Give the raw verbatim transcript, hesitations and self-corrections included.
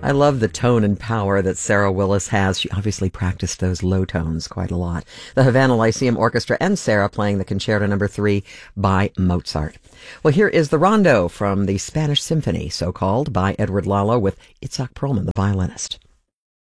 I love the tone and power that Sarah Willis has. She obviously practiced those low tones quite a lot. The Havana Lyceum Orchestra and Sarah playing the Concerto Number Three by Mozart. Well, here is the Rondo from the Spanish Symphony, so-called, by Edward Lalo with Itzhak Perlman, the violinist.